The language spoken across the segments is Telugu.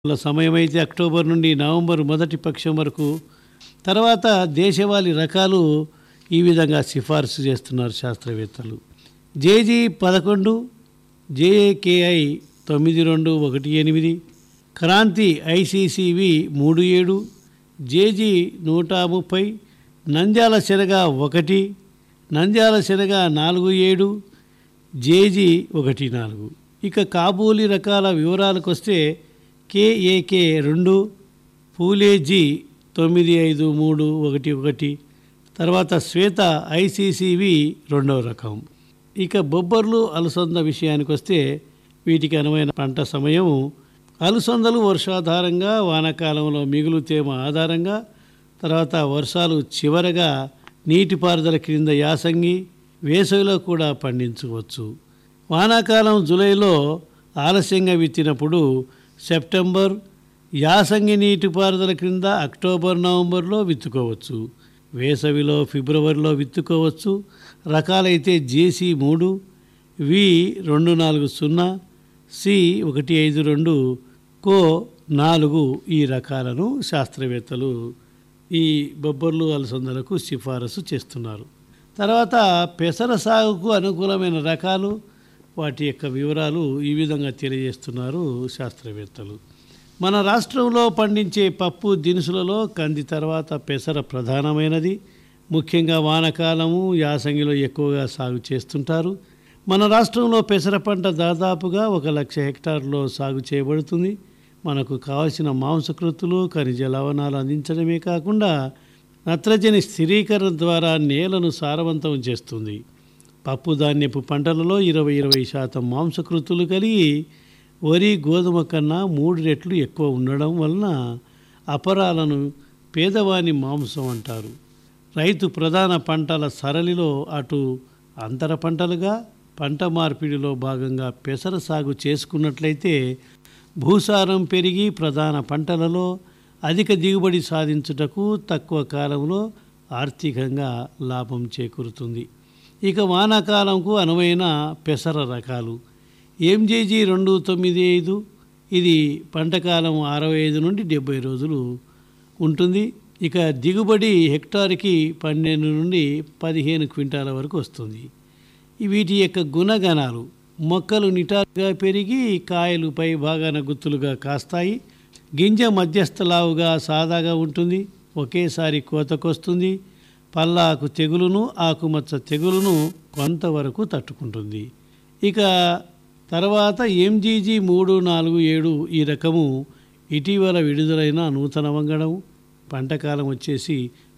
సమయమైతే అక్టోబర్ నుండి నవంబర్ మొదటి పక్షం వరకు. తర్వాత దేశవాళీ రకాలు ఈ విధంగా సిఫార్సు చేస్తున్నారు శాస్త్రవేత్తలు. JG 11, JAKI 9218, Kranti ఐసీసీవి 37, JG 130, Nandyal శనగ 1, నంద్యాల శనగ 47, జేజీ 14. ఇక కాబూలీ రకాల వివరాలకు వస్తే కేఏకే 2, పూలేజీ 953111, తర్వాత శ్వేత ఐసీసీవి 2వ రకం. ఇక బొబ్బర్లు అలసంద విషయానికి వస్తే వీటికి అనువైన పంట సమయం అలసందలు వర్షాధారంగా, వానాకాలంలో మిగులు తేమ ఆధారంగా, తర్వాత వర్షాలు చివరగా నీటిపారుదల క్రింద యాసంగి, వేసవిలో కూడా పండించవచ్చు. వానాకాలం జూలైలో ఆలస్యంగా విత్తినప్పుడు సెప్టెంబర్, యాసంగి నీటిపారుదల క్రింద అక్టోబర్ నవంబర్లో విత్తుకోవచ్చు. వేసవిలో ఫిబ్రవరిలో విత్తుకోవచ్చు. రకాలైతే జేసీ 3, వి240, సి152, కో 4 ఈ రకాలను శాస్త్రవేత్తలు ఈ బొబ్బర్లు అలసందలకు సిఫారసు చేస్తున్నారు. తర్వాత పెసర సాగుకు అనుకూలమైన రకాలు, వాటి యొక్క వివరాలు ఈ విధంగా తెలియజేస్తున్నారు శాస్త్రవేత్తలు. మన రాష్ట్రంలో పండించే పప్పు దినుసులలో కంది తర్వాత పెసర ప్రధానమైనది. ముఖ్యంగా వానాకాలము, యాసంగిలో ఎక్కువగా సాగు చేస్తుంటారు. మన రాష్ట్రంలో పెసర పంట దాదాపుగా 1,00,000 హెక్టార్లో సాగు చేయబడుతుంది. మనకు కావలసిన మాంసకృతులు, ఖనిజ లవణాలు అందించడమే కాకుండా నత్రజని స్థిరీకరణ ద్వారా నేలను సారవంతం చేస్తుంది. పప్పు ధాన్యపు పంటలలో 20% మాంసకృతులు కలిగి వరి, గోధుమ కన్నా 3 రెట్లు ఎక్కువ ఉండడం వలన అపరాలను పేదవాని మాంసం అంటారు. రైతు ప్రధాన పంటల సరళిలో అటు అంతర పంటలుగా, పంట మార్పిడిలో భాగంగా పెసర సాగు చేసుకున్నట్లయితే భూసారం పెరిగి ప్రధాన పంటలలో అధిక దిగుబడి సాధించుటకు తక్కువ కాలంలో ఆర్థికంగా లాభం చేకూరుతుంది. ఇక వానాకాలంకు అనువైన పెసర రకాలు ఎంజేజీ 295, ఇది పంటకాలం 65 నుండి 70 రోజులు ఉంటుంది. ఇక దిగుబడి హెక్టార్కి 12 నుండి 15 క్వింటాల వరకు వస్తుంది. వీటి యొక్క గుణగణాలు: మొక్కలు నిటారుగా పెరిగి కాయలు పై భాగాన గుత్తులుగా కాస్తాయి. గింజ మధ్యస్థలావుగా సాదాగా ఉంటుంది. ఒకేసారి కోతకొస్తుంది. పల్లాకు తెగులును, ఆకుమచ్చ తెగులును కొంతవరకు తట్టుకుంటుంది. ఇక తర్వాత ఎంజీజీ 347 ఈ రకము ఇటీవల విడుదలైన నూతన వంగడం. పంటకాలం వచ్చేసి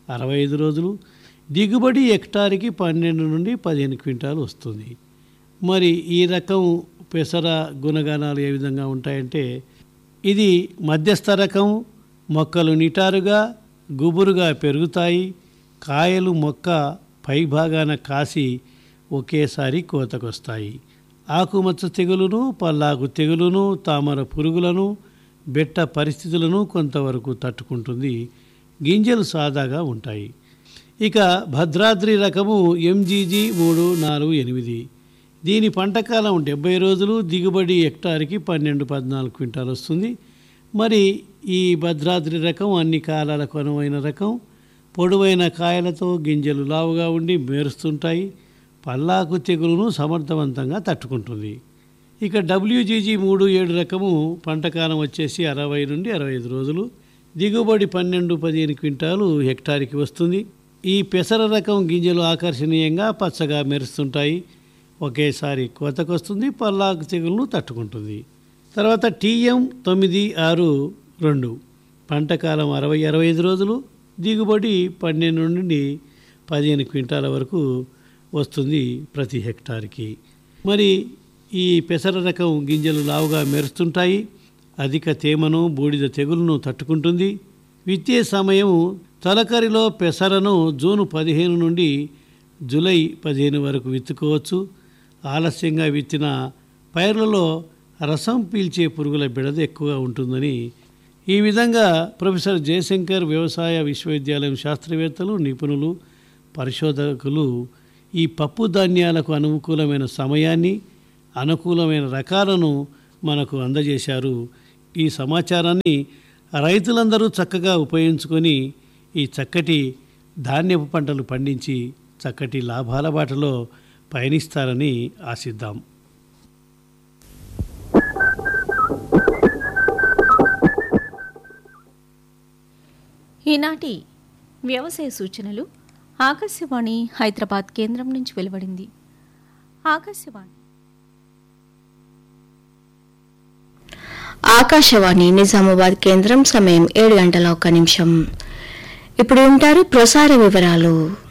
65 రోజులు. దిగుబడి హెక్టార్కి 12 నుండి 15 క్వింటాలు వస్తుంది. మరి ఈ రకం పెసర గుణగణాలు ఏ విధంగా ఉంటాయంటే, ఇది మధ్యస్థ రకం. మొక్కలు నిటారుగా, గుబురుగా పెరుగుతాయి. కాయలు మొక్క పైభాగాన కాసి ఒకేసారి కోతకొస్తాయి. ఆకుమచ్చ తెగులును, పల్లాకు తెగులును, తామర పురుగులను, బెట్ట పరిస్థితులను కొంతవరకు తట్టుకుంటుంది. గింజలు సాదాగా ఉంటాయి. ఇక భద్రాద్రి రకము ఎంజీజీ 348, దీని పంటకాలం 70 రోజులు. దిగుబడి హెక్టార్కి 12-14 క్వింటాలు వస్తుంది. మరి ఈ భద్రాద్రి రకం అన్ని కాలాలకు అనువైన రకం. పొడవైన కాయలతో గింజలు లావుగా ఉండి మెరుస్తుంటాయి. పల్లాకు తెగులును సమర్థవంతంగా తట్టుకుంటుంది. ఇక డబ్ల్యూజీజీ 37 రకము పంటకాలం వచ్చేసి 60 నుండి 65 రోజులు. దిగుబడి 12-15 క్వింటాలు హెక్టార్కి వస్తుంది. ఈ పెసర రకం గింజలు ఆకర్షణీయంగా పచ్చగా మెరుస్తుంటాయి. ఒకేసారి కోతకొస్తుంది. పల్లాకు తెగులను తట్టుకుంటుంది. తర్వాత టీఎం 962 పంటకాలం 60-65 రోజులు. దిగుబడి 12 నుండి 15 క్వింటాల వరకు వస్తుంది ప్రతి హెక్టార్కి. మరి ఈ పెసర రకం గింజలు లావుగా మెరుస్తుంటాయి. అధిక తేమను, బూడిద తెగులను తట్టుకుంటుంది. విత్తే సమయం తొలకరిలో పెసరను జూన్ 15 నుండి జూలై 15 వరకు విత్తుకోవచ్చు. ఆలస్యంగా విత్తిన పైర్లలో రసం పీల్చే పురుగుల బెడద ఎక్కువగా ఉంటుందని ఈ విధంగా ప్రొఫెసర్ జయశంకర్ వ్యవసాయ విశ్వవిద్యాలయం శాస్త్రవేత్తలు, నిపుణులు, పరిశోధకులు ఈ పప్పు ధాన్యాలకు అనుకూలమైన సమయాన్ని, అనుకూలమైన రకాలను మనకు అందజేశారు. ఈ సమాచారాన్ని రైతులందరూ చక్కగా ఉపయోగించుకొని ఈ చక్కటి ధాన్యపు పంటలు పండించి చక్కటి లాభాల బాటలో పయనిస్తారని ఆశిద్దాం. ఈనాటి వ్యవసాయ సూచనలు ఆకాశవాణి హైదరాబాద్ కేంద్రం నుంచి వెలువడింది. ఆకాశవాణి నిజామాబాద్ కేంద్రం సమయం 7 గంటల 1 నిమిషం. ఇప్పుడు ఉంటారు ప్రసార వివరాలు.